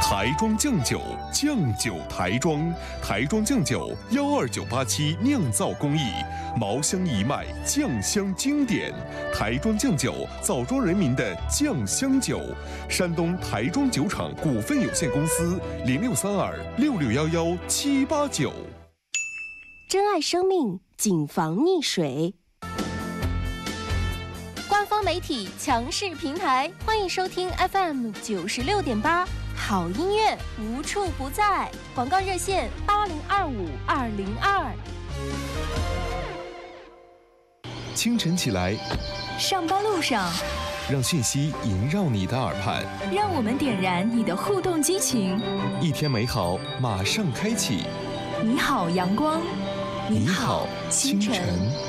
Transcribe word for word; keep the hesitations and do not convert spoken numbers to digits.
台庄酱酒，酱酒台庄，台庄酱酒幺二九八七酿造工艺，茅香一脉，酱香经典。台庄酱酒，枣庄人民的酱香酒。山东台庄酒厂股份有限公司零六三二六六幺幺七八九。 珍爱生命，谨防溺水。官方媒体强势平台，欢迎收听 F M 九十六点八，好音乐无处不在。广告热线八零二五二零二。 清晨起来， 上班路上， 让讯息萦绕你的耳畔， 让我们点燃你的互动激情。 一天美好马上开启。 你好，阳光。 你好，清晨。